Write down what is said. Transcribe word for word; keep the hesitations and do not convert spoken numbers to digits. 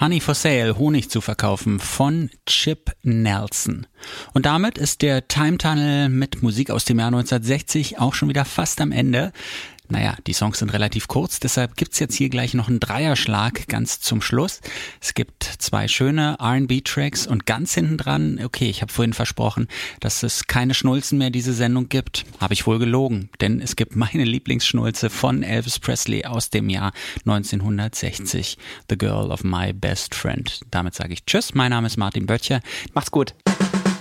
Honey for Sale, Honig zu verkaufen von Chip Nelson. Und damit ist der Time Tunnel mit Musik aus dem Jahr neunzehnhundertsechzig auch schon wieder fast am Ende. Naja, die Songs sind relativ kurz, deshalb gibt's jetzt hier gleich noch einen Dreierschlag ganz zum Schluss. Es gibt zwei schöne R and B-Tracks und ganz hinten dran, okay, ich habe vorhin versprochen, dass es keine Schnulzen mehr diese Sendung gibt. Habe ich wohl gelogen, denn es gibt meine Lieblingsschnulze von Elvis Presley aus dem Jahr neunzehnhundertsechzig. The Girl of My Best Friend. Damit sage ich Tschüss, mein Name ist Martin Böttcher. Macht's gut.